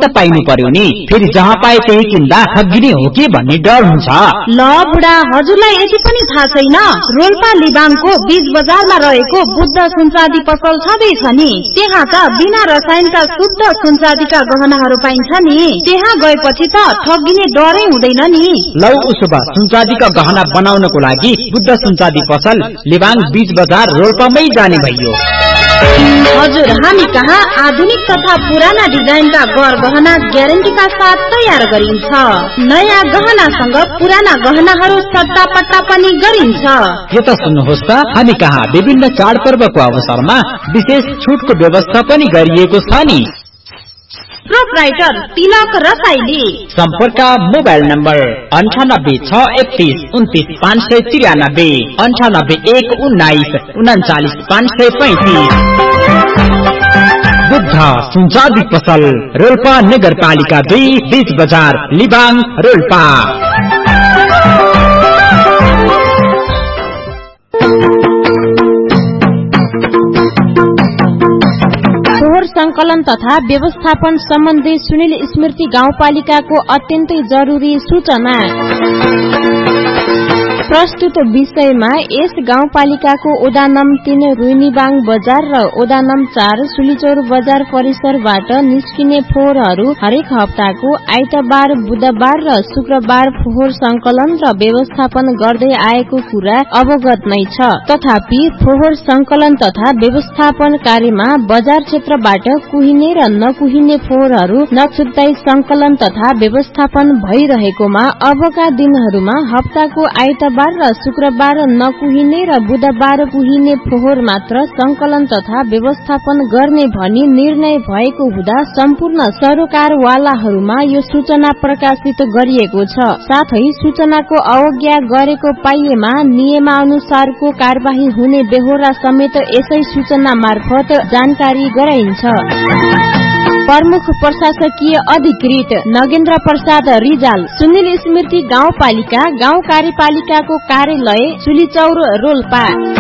त पाइनु पर्यो नि। फेरि जहाँ पाए त्यही किन्दा ठगिने हो कि भन्ने डर हुन्छ। ल बुढा, हजुरलाई यति पनि थाहा छैन? रोल्पा लिबाङको बीज बजारमा रहेको बुद्ध सुनचाँदी पसल छँदैछ नि। त्यहाँ त बिना रसायनका शुद्ध सुनचाँदीका गहनाहरू पाइन्छ नि। त्यहाँ गएपछि त ठगिने डरै हुँदैन नि। लौ उसो भए सुनचाँदीका गहना बनाउनको लागि बुद्ध सुनचाँदी पसल लिबाङ बीज बजार रोल्पामै जाने भइयो। हजुर, हामी कहाँ आधुनिक तथा पुराना डिजाइनका गहना ग्यारेन्टीका साथ तयार गरिन्छ। नयाँ गहनासँग पुराना गहनाहरू सट्टापट्टा पनि गरिन्छ। यो त सुन्नुहोस् त, हामी कहाँ विभिन्न चाडपर्वको अवसरमा विशेष छुटको व्यवस्था पनि गरिएको छ नि। प्रोप्राइटर तिलक रसाइली। सम्पर्क मोबाइल नम्बर 9861299593, 9819399535। बुद्ध सुनचाँदी पसल रोल्पा नगरपालिका 2 बीज बजार लिबाङ रोल्पा। फोहोर संकलन तथा व्यवस्थापन सम्बन्धी सुनिल स्मृति गाउँपालिकाको अत्यन्तै जरुरी सूचना। प्रस्तुत विषयमा यस गाउँपालिकाको ओडा नम् 3 रुइनीबाङ बजार र ओडा नम् 4 सुलीचौर बजार परिसरबाट निस्किने फोहोरहरू हरेक हप्ताको आइतबार, बुधबार र शुक्रबार फोहोर संकलन र व्यवस्थापन गर्दै आएको कुरा अवगत नै छ। तथापि फोहोर संकलन तथा व्यवस्थापन कार्यमा बजार क्षेत्रबाट कुहिने र नकुहिने फोहोरहरू नछुट्टाई संकलन तथा व्यवस्थापन भइरहेकोमा अबका दिनहरूमा हप्ताको आइतबार र शुक्रबार नकुहिने र बुधबार कुहिने फोहोर मात्र संकलन तथा व्यवस्थापन गर्ने भनी निर्णय भएको हुँदा सम्पूर्ण सरोकारवालाहरूमा यो सूचना प्रकाशित गरिएको छ। साथै सूचनाको अवज्ञा गरेको पाइएमा नियमानुसारको कार्यवाही हुने बेहोरा समेत यसै सूचना मार्फत जानकारी गराइन्छ। प्रमुख प्रशासकीय अधिकृत नगेन्द्र प्रसाद रिजाल, सुनिल स्मृति गाउँपालिका गाउँ कार्यपालिकाको कार्यालय सुलीचौर रोल्पा।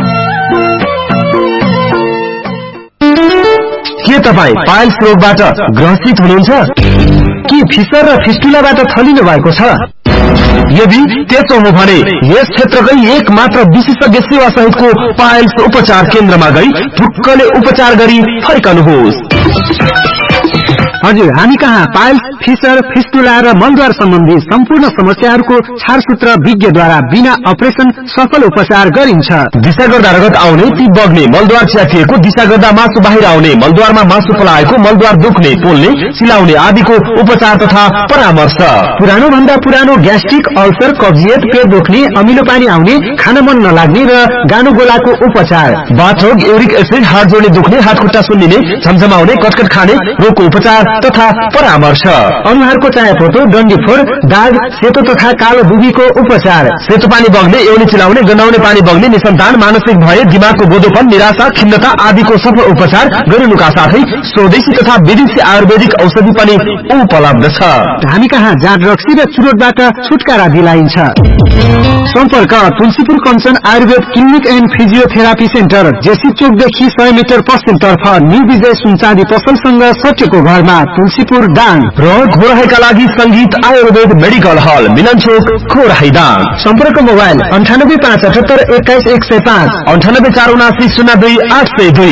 के तपाईँ पाइल्स रोगबाट ग्रसित हुनुहुन्छ? के फिसर र फिस्टुलाबाट थलिनु भएको छ? यदि त्यसो हो भने यस क्षेत्रकै एक मात्र विशेषज्ञ सेवा सहितको पाइल्स उपचार केन्द्रमा गई ढुक्कले उपचार गरी फर्कनुहोस्। हजुर, हामी कहाँ पाइल्स, फिसर, फिस्टुला र मलद्वार सम्बन्धी सम्पूर्ण समस्याहरूको छारसूत्र विज्ञद्वारा बिना अपरेसन सफल उपचार गरिन्छ। दिशा गर्दा रगत आउने, ती बग्ने, मलद्वार च्यातिएको, दिशा गर्दा मासु बाहिर आउने, मलद्वारमा मासु पलाएको, मलद्वार दुख्ने, पोल्ने, सिलाउने आदिको उपचार तथा परामर्श। पुरानो भन्दा पुरानो ग्यास्ट्रिक, अल्सर, कब्जियत, पेट दुख्ने, अमिलो पानी आउने, खान मन नलाग्ने र गानो गोलाको उपचार। बाथरोग, युरिक एसिड, हात जोड्ने दुख्ने, हात खुट्टा सुन्निने, झमझमाउने, कटकट खाने रोगको उपचार तथा परामर्श। अनुहारको चायापोतो, डन्डीफोर, दाग, सेतो तथा कालो बुबीको उपचार। सेतो पानी बग्ने, एउली चिलाउने, गन्हाउने पानी बग्ने, निसन्तान, मानसिक भय, दिमागको बोधोपन, निराशा, खिन्नता आदिको सफल उपचार गरिनुका साथै स्वदेशी तथा विदेशी आयुर्वेदिक औषधि पनि उपलब्ध छ। हामी कहाँ जाँड रक्सी र चुरोटबाट छुटकारा दिलाइन्छ। सम्पर्क Tulsipur Kanchan Ayurveda clinic and physiotherapy centre, JC चोकदेखि 100 metre पश्चिमतर्फ न्यू विजय सुनचाँदी पसलसँग सटेको घरमा, तुलसीपुर दाङ। र घोरहाइका लागि संगीत आयुर्वेद मेडिकल हल, मिलन चोक, घोरहाइ दाङ। सम्पर्क मोबाइल 9857811105, 9847902802,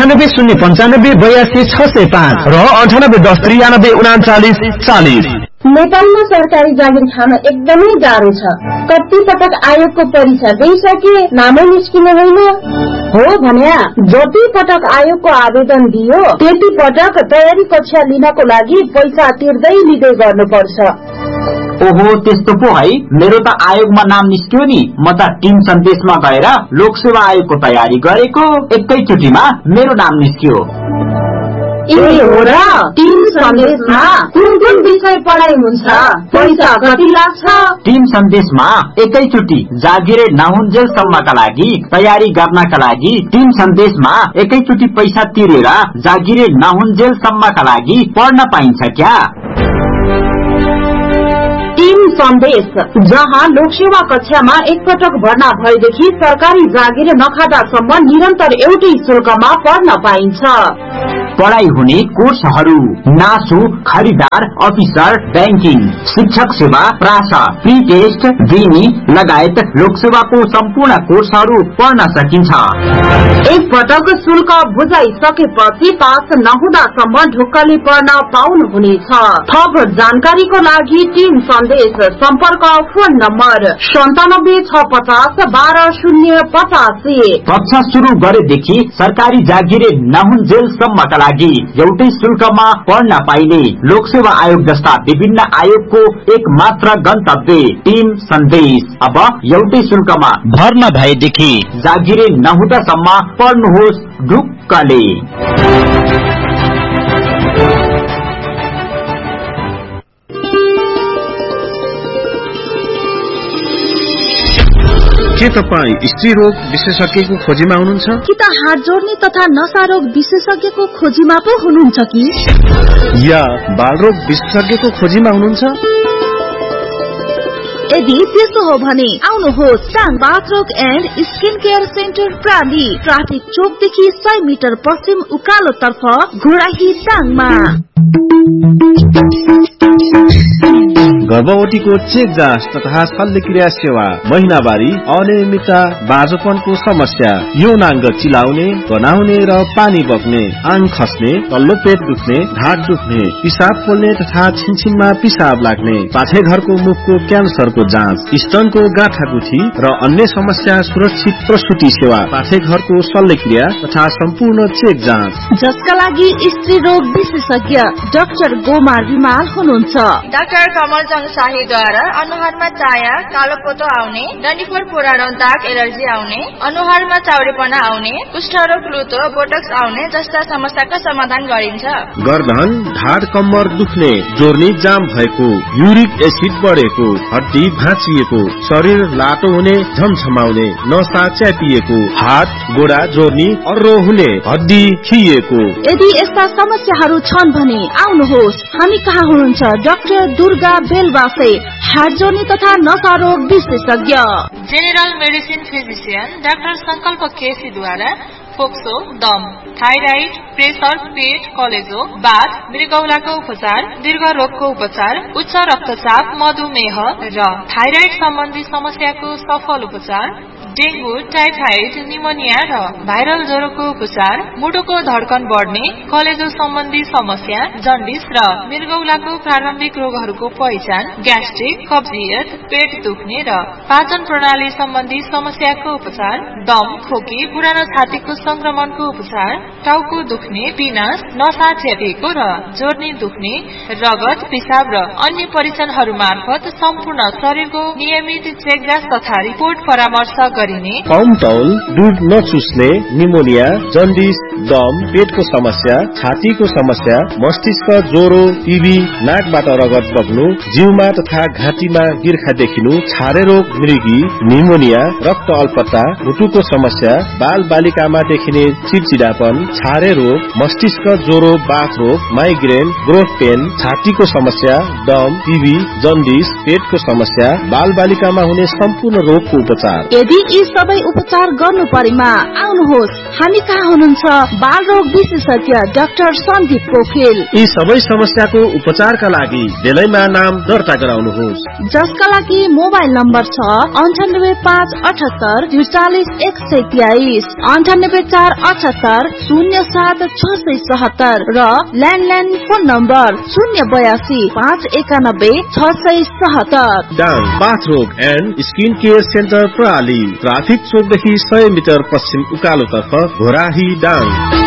9805982605 र 9810933940। नेपालमा सरकारी जागिर खान एकदमै गाह्रो छ। कति पटक आयोगको परीक्षा दिइसके, नामै निस्किन होइन। हो भन्या जति पटक आयोगको आवेदन दियो त्यति पटक तयारी कक्षा लिनको लागि पैसा तिर्दै लिँदै गर्नुपर्छ। ओहो, त्यस्तो पो है। मेरो त आयोगमा नाम निस्क्यो नि। म त टिम सन्देशमा गएर लोकसेवा आयोगको तयारी गरेको, एकैचोटिमा मेरो नाम निस्क्यो। हो र? टिम सन्देशमा कुन कुन विषय पढाइ हुन्छ? पैसा कति लाग्छ? टिम सन्देशमा एकैचोटि जागिरे नहुन्जेलसम्मका लागि तयारी गर्नका लागि टिम सन्देशमा एकैचोटि पैसा तिरेर जागिरे नहुन्जेलसम्मका लागि पढ्न पाइन्छ क्या? टिम सन्देश, जहाँ लोकसेवा कक्षामा एकपटक भर्ना भएदेखि सरकारी जागिर नखादासम्म निरन्तर एउटै शुल्कमा पढ्न पाइन्छ। पढाइ हुने कोर्सहरू नासु, खरिदार, अफिसर, ब्याङ्किङ, शिक्षक सेवा, प्रासा, प्री टेस्ट, दिनी लगायत लोकसेवाको सम्पूर्ण कोर्सहरू पढ्न सकिन्छ। एक पटक शुल्क बुझाइसकेपछि पास नहुँदासम्म ढुक्कले पढ्न पाउनुहुनेछ। थप जानकारीको लागि टिम सन्देश सम्पर्क फोन नम्बर 9765120085। कक्षा सुरु गरेदेखि सरकारी जागिरे नहुन्जेलसम्मका लागि एउटै शुल्कमा पढ्न पाइने लोकसेवा आयोग जस्ता विभिन्न आयोगको एक मात्र गन्तव्य टिम सन्देश। अब एउटै शुल्कमा भर्ना भएदेखि जागिरे नहुँदासम्म पढ्नुहोस् ढुक्कले। के तपाईँ स्त्री रोग विशेषज्ञको खोजीमा हुनुहुन्छ कि त हात जोड्ने तथा नशा रोग विशेषज्ञको खोजीमा पो हुनुहुन्छ कि या बालरोग विशेषज्ञको खोजीमा हुनुहुन्छ? यदि त्यसो हो भने आउनुहोस् टाङ बाथ रोग and skin care centre प्राली, traffic चोकदेखि 100 metre पश्चिम उकालो तर्फ घोडाही टाङमा। गर्भवतीको चेक जाँच तथा शल्यक्रिया सेवा, महिनावारी, अनियमितता, बाँझोपनको समस्या, यौनाङ्ग चिलाउने, गनाउने र पानी बग्ने, आङ खस्ने, तल्लो पेट दुख्ने, ढाड दुख्ने, पिसाब पोल्ने तथा छिनछिनमा पिसाब लाग्ने, पाठेघरको मुखको क्यान्सरको जाँच, स्तनको गाँठागुठी र अन्य समस्या, सुरक्षित प्रसुति सेवा, पाठेघरको शल्यक्रिया तथा सम्पूर्ण चेक जाँच, जसका लागि स्त्री रोग विशेषज्ञ डाक्टर गोमार रिमाल हुनुहुन्छ। डाक्टर कमल शाहीद्वारा अनुहारमा चाया, कालोपोतो आउने, डन्डीफोर पुरानो दाग, एलर्जी आउने, अनुहारमा चाउरीपना आउने, कुष्ठरोग, लुतो, बोटक्स आउने जस्ता समस्याको समाधान गरिन्छ। गर्दन, ढाड, कम्मर दुख्ने, जोर्नी जाम भएको, युरिक एसिड बढेको, हड्डी भाँचिएको, शरीर लाटो हुने, झमझमाउने, नसा च्यापिएको, हात गोडा जोर्नी अर्रो हुने, हड्डी खिएको। यदि यस्ता समस्याहरू छन् भने आउनुहोस्, हामी कहाँ हुनुहुन्छ डाक्टर दुर्गा बेलवासे, हात जोड्ने तथा नशा रोग विशेषज्ञ। जेनरल मेडिसिन फिजिशियन डाक्टर संकल्प केसीद्वारा फोक्सो, दम, थाइराइड, प्रेसर, पेट, कलेजो, बाथ, मृगौलाको उपचार, दीर्घ रोगको उपचार, उच्च रक्तचाप, मधुमेह र थाइराइड सम्बन्धी समस्याको सफल उपचार, डेंगू, टाइफाइड, निमोनिया र भाइरल ज्वरोको उपचार, मुटुको धड्कन बढ्ने, कलेजो सम्बन्धी समस्या, जन्डिस र मृगौलाको प्रारम्भिक रोगहरूको पहिचान, ग्यास्ट्रिक, कब्जियत, पेट दुख्ने र पाचन प्रणाली सम्बन्धी समस्याको उपचार, दम, खोकी, पुरानो छातीको संक्रमणको उपचार, टाउको दुख्ने, पिनास, नसा च्यापिएको र जोर्नी दुख्ने, रगत, पिसाब र अन्य परीक्षणहरू मार्फत सम्पूर्ण शरीरको नियमित चेकजाँच तथा रिपोर्ट परामर्श गरिने। कमतौल, दूध नचुस्ने, निमोनिया, जन्डिस, दम, पेटको समस्या, छातीको समस्या, मस्तिष्क ज्वरो, टीबी, नाकबाट रगत बग्नु, जिउमा तथा घाँटीमा गिर्खा देखिनु, छारे रोग, मृगी, निमोनिया, रक्त अल्पता, मुटुको समस्या, बाल बालिकामा देखिने चिडचिडापन, छारे रोग, मस्तिष्क ज्वरो, बाथ रोग, माइग्रेन, ग्रोथ पेन, छातीको समस्या, दम, टीबी, जन्डिस, पेटको समस्या, बाल बालिकामा हुने सम्पूर्ण रोगको उपचार। यदि यी सबै उपचार गर्नु परेमा आउनुहोस्, हामी कहाँ हुनुहुन्छ बाल रोग विशेषज्ञ डाक्टर सन्दीप पोखरेल। यी सबै समस्याको उपचारका लागि बेलैमा नाम दर्ता गराउनुहोस्, जसका लागि मोबाइल नम्बर छ 98578 44123, 98478 07677 र ल्यान्डलाइन फोन नम्बर 082 591 677। डाङ बाथ रोग and skin care centre प्राली, traffic चोकदेखि 100 metre पश्चिम उकालो तर्फ घोराही डाङ।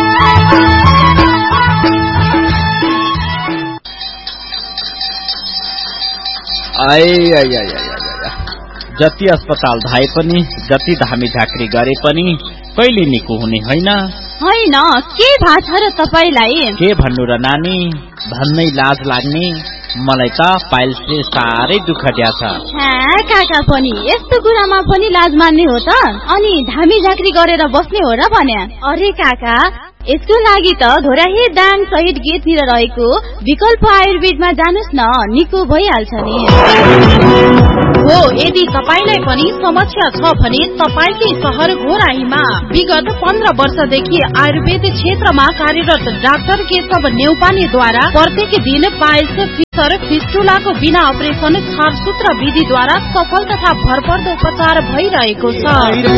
जति अस्पताल धाए पनि, जति धामी झाँक्री गरे पनि कहिले निको हुने होइन। होइन, के भा छ र तपाईलाई? के भन्नु र नानी, भन्नै लाज लाग्ने। मलाई त पाइल्सले साह्रै दुःख दिया छ। काका पनि यस्तो कुरामा पनि लाज मान्ने हो त? अनि धामी झाँक्री गरेर बस्ने हो र भन्या? अरे काका, यसको लागि त धोराही दाङ शहीद गेटतिर रहेको विकल्प आयुर्वेदमा जानुस् न, निको भइहाल्छ नि। हो, यदि तपाईलाई पनि समस्या छ भने तपाईकै शहर घोराहीमा विगत 15 वर्षदेखि आयुर्वेद क्षेत्रमा कार्यरत डाक्टर केशव नेउपानेद्वारा प्रत्येक दिन पाइल्स, फिसर, फिस्टुलाको बिना अपरेसन छारसूत्र विधिद्वारा सफल तथा भरपर्दो उपचार भइरहेको छ।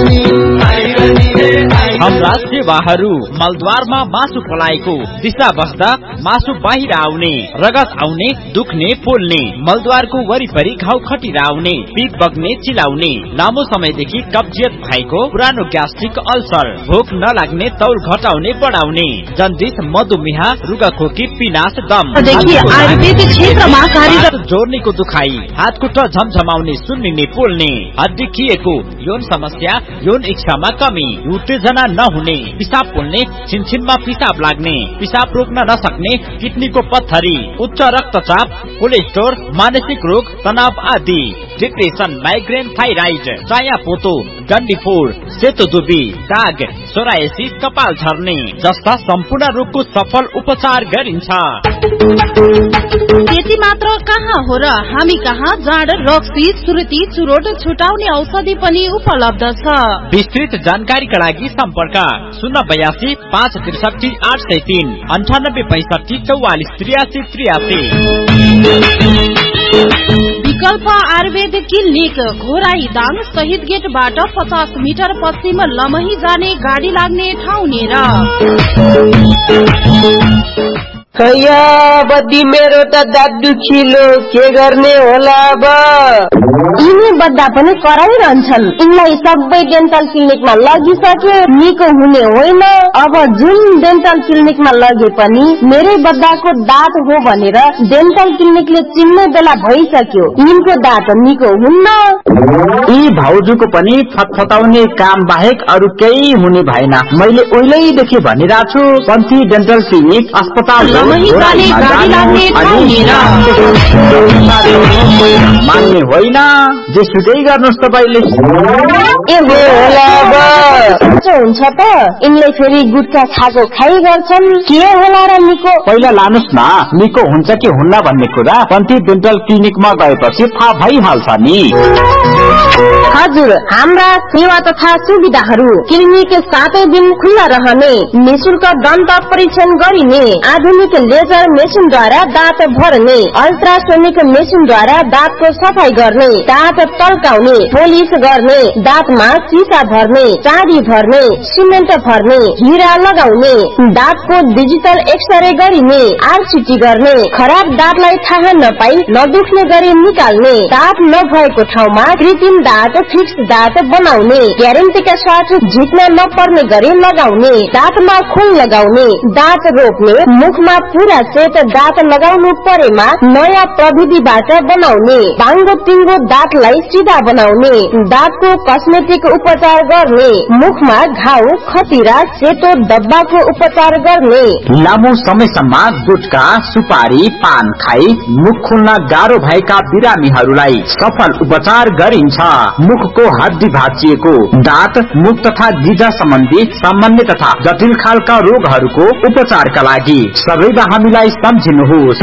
हाम्रा सेवाहरू मलद्वारमा मासु फलाएको, दिशा बस्दा मासु बाहिर आउने, रगत आउने, दुख्ने, पोल्ने, मलद्वारको वरिपरि घाउ खटिरा आउने, पिप बग्ने, चिलाउने, लामो समयदेखि कब्जियत भएको, पुरानो ग्यास्ट्रिक अल्सर, भोक नलाग्ने, तौल घटाउने बढाउने, जन्डिस, मधुमेह, रुगाखोकी, पिनास, दम, आयुर्वेद क्षेत्रमा कार्यरत जोर्नीको दुखाई, हात खुट्टा झमझमाउने, सुन्निने, पोल्ने, हड्डी खिएको, यौन समस्या, यौन इच्छामा कमी, उत्तेजना नहुने, पिसाब पोल्ने, छिनछिनमा पिसाब लाग्ने, पिसाब रोक्न नसक्ने, किडनीको पत्थरी, उच्च रक्तचाप, कोलेस्ट्रोल, मानसिक रोग, तनाव आदि, डिप्रेसन, माइग्रेन, थाइराइड, चाया पोतो, डन्डीफोर, सेतो दुर्बी, दाग, सोरायसिस, कपाल झर्ने जस्ता सम्पूर्ण रोगको सफल उपचार गरिन्छ। त्यति मात्र कहाँ हो र, हामी कहाँ जाँड, रक्सी, सुर्ती, चुरोट छुटाउने औषधि पनि उपलब्ध छ। विस्तृत जानकारीका लागि सम्पर्क 082 563 803 98 65 44 83 विकल्प आयुर्वेद क्लिनिक घोराही दाङ शहीद गेटबाट 50 मिटर पश्चिम लमही जाने गाडी लाग्ने ठाउँ नेर। बद्दी मेरो त दाँत दुखिलो, के गर्ने होला अब? यिनी बद्दा पनि कराइरहन्छन्। यिनलाई सबै डेन्टल क्लिनिकमा लगिसके, निको हुने होइन। अब जुन डेन्टल क्लिनिकमा लगे पनि मेरै बद्दाको दाँत हो भनेर डेन्टल क्लिनिकले चिन्ने बेला भइसक्यो। यिनको दाँत निको हुन्न। यी भाउजूको पनि फतफताउने काम बाहेक अरू केही हुने भएन। मैले उहिलेदेखि भनिरहेको छु, पन्थी डेन्टल क्लिनिक अस्पताल मान्ने होइन। जेसुकै गर्नुहोस् तपाईले। हुन्छ त यिनले फेरि गुटखा खाएको खाइ गर्छन्, के होला र निको? पहिला लानुहोस् न, निको हुन्छ कि हुन्न भन्ने कुरा पन्थी डेन्टल क्लिनिकमा गएपछि थाहा भइहाल्छ नि। हजुर, हाम्रा सेवा तथा सुविधाहरू: क्लिनिक 7 दिन खुल्ला रहने, निशुल्क दन्त परीक्षण गरिने, आधुनिक लेजर मेसिनद्वारा दाँत भर्ने, अल्ट्रासोनिक मेसिनद्वारा दाँतको सफाई गर्ने, दाँत तल्काउने, पोलिस गर्ने, दाँतमा सिसा भर्ने, चाँदी भर्ने, सिमेन्ट भर्ने, हिरा लगाउने, दाँतको डिजिटल एक्सरे गरिने, आरसिटी गर्ने, खराब दाँतलाई थाहा नपाई नदुख्ने गरी निकाल्ने, दाँत नभएको ठाउँमा कृत्रिम दाँत, फिक्स दाँत बनाउने, ग्यारेन्टीका साथ झिक्न नपर्ने गरी लगाउने, दाँतमा खोल लगाउने, दाँत रोप्ने, मुखमा पूरा सेट दाँत लगाउनु परेमा नयाँ प्रविधिबाट बनाउने, बाङ्गो टिङ्गो दाँतलाई सिधा बनाउने, दाँतको कस्मेटिक उपचार गर्ने, मुखमा घाउ, खतिरा, सेतो डब्बाको उपचार गर्ने। लामो समयसम्म गुटखा, सुपारी, पान खाई मुख खोल्न गाह्रो भएका बिरामीहरूलाई सफल उपचार गरिन्छ। मुखको हड्डी भाँचिएको, दाँत, मुख तथा गिजा सम्बन्धी सामान्य तथा जटिल खालका रोगहरूको उपचारका लागि सबैलाई हामीलाई सम्झिनुहोस्।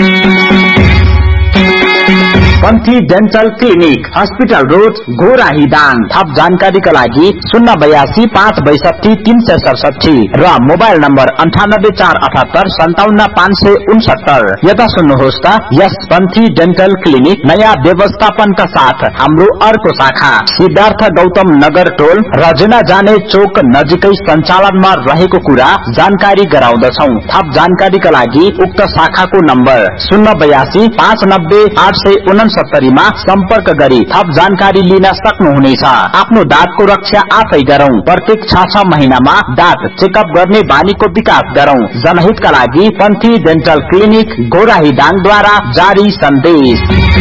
पन्थी dental clinic, hospital road, Ghorahi Dang. थप जानकारीका लागि 082 562 367 र मोबाइल नम्बर 98 478 57 569। यता सुन्नुहोस् त, यस पन्थी डेन्टल क्लिनिक नयाँ व्यवस्थापनका साथ हाम्रो अर्को शाखा सिद्धार्थ गौतम नगर टोल रजना जाने चोक नजिकै सञ्चालनमा रहेको कुरा जानकारी गराउँदछौ। थप जानकारीका लागि उक्त शाखाको नम्बर 082 590 869 मा सम्पर्क गरी थप जानकारी लिन सक्नुहुनेछ। आफ्नो दाँतको रक्षा आफै गरौं। प्रत्येक 6 महिनामा दाँत चेकअप गर्ने बानीको विकास गरौं। जनहितका लागि पन्थी डेन्टल क्लिनिक घोराही दाङद्वारा जारी सन्देश।